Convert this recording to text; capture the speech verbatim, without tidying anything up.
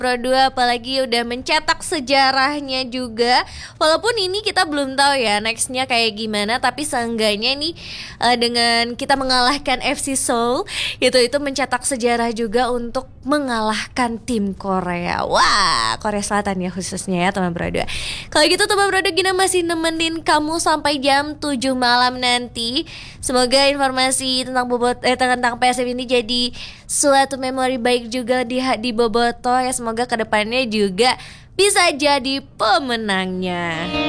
Pro dua apalagi udah mencetak sejarahnya juga. Walaupun ini kita belum tahu ya nextnya kayak gimana, tapi seenggaknya nih uh, dengan kita mengalahkan F C Seoul itu itu mencetak sejarah juga untuk mengalahkan tim Korea. Wah, Korea Selatan ya khususnya ya teman Pro dua. Kalau gitu teman Pro dua Gina masih nemenin kamu sampai jam tujuh malam nanti. Semoga informasi tentang Bobot eh tentang P S M ini jadi suatu memori baik juga di di Boboto ya. Semoga kedepannya juga bisa jadi pemenangnya.